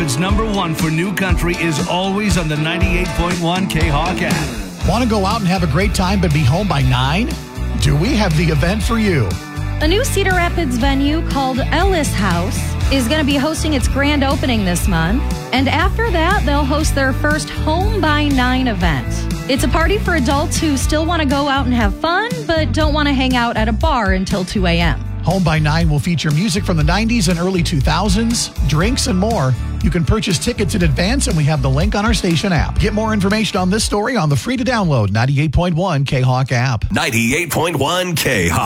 Rapids' #1 for new country is always on the 98.1 K-Hawk app. Want to go out and have a great time but be home by 9? Do we have the event for you? A new Cedar Rapids venue called Ellis House is going to be hosting its grand opening this month. And after that, they'll host their first Home by 9 event. It's a party for adults who still want to go out and have fun, but don't want to hang out at a bar until 2 a.m. Home by 9 will feature music from the 90s and early 2000s, drinks, and more. You can purchase tickets in advance, and we have the link on our station app. Get more information on this story on the free-to-download 98.1 K-Hawk app. 98.1 K-Hawk.